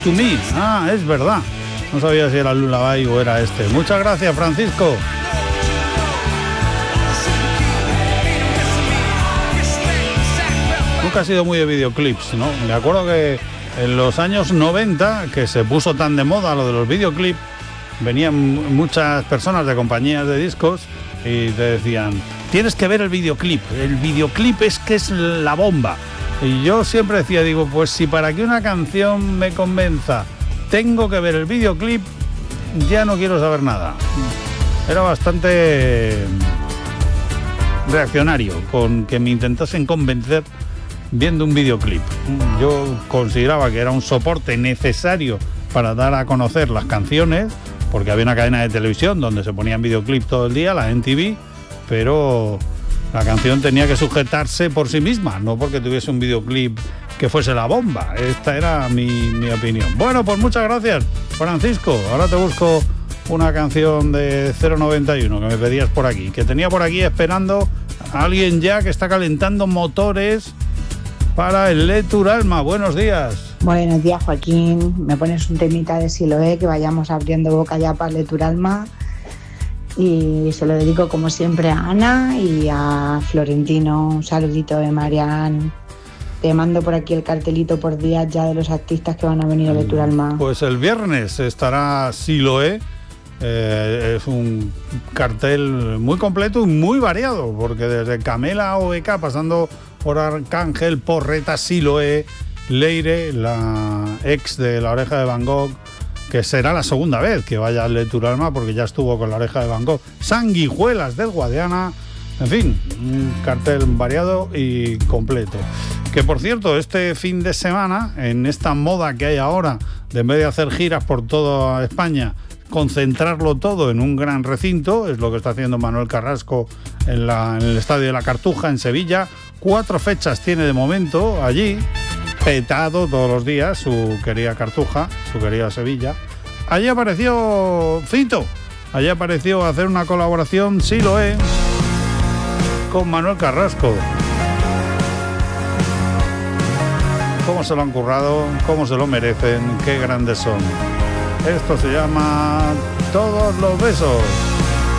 To Me. Ah, es verdad. No sabía si era Lullaby o era este. Muchas gracias, Francisco. Nunca ha sido muy de videoclips, ¿no? Me acuerdo que en los años 90, que se puso tan de moda lo de los videoclips, venían muchas personas de compañías de discos y te decían, tienes que ver el videoclip es que es la bomba. Y yo siempre decía, digo, pues si para que una canción me convenza tengo que ver el videoclip, ya no quiero saber nada. Era bastante reaccionario con que me intentasen convencer viendo un videoclip. Yo consideraba que era un soporte necesario para dar a conocer las canciones, porque había una cadena de televisión donde se ponían videoclips todo el día, la MTV, pero la canción tenía que sujetarse por sí misma, no porque tuviese un videoclip que fuese la bomba. Esta era mi opinión. Bueno, pues muchas gracias, Francisco. Ahora te busco una canción de 091 que me pedías por aquí, que tenía por aquí esperando a alguien ya que está calentando motores para el Lectur Alma. Buenos días. Buenos días, Joaquín. Me pones un temita de Siloé, que vayamos abriendo boca ya para el Lectur Alma. Y se lo dedico como siempre a Ana y a Florentino. Un saludito de Marian. Te mando por aquí el cartelito por días ya de los artistas que van a venir a Lectur Alma. Pues el viernes estará Siloé. Es un cartel muy completo y muy variado, porque desde Camela OEK, pasando por Arcángel, Porreta, Siloé, Leire, la ex de La Oreja de Van Gogh, que será la segunda vez que vaya al Lectur Alma, porque ya estuvo con La Oreja de Van Gogh, Sanguijuelas del Guadiana, en fin, un cartel variado y completo. Que por cierto, este fin de semana, en esta moda que hay ahora, de en vez de hacer giras por toda España, concentrarlo todo en un gran recinto, es lo que está haciendo Manuel Carrasco en el Estadio de la Cartuja, en Sevilla. 4 fechas tiene de momento allí, petado todos los días su querida Cartuja, su querida Sevilla. Allí apareció Fito, allí apareció hacer una colaboración Siloé con Manuel Carrasco. Cómo se lo han currado, cómo se lo merecen, qué grandes son. Esto se llama Todos los besos.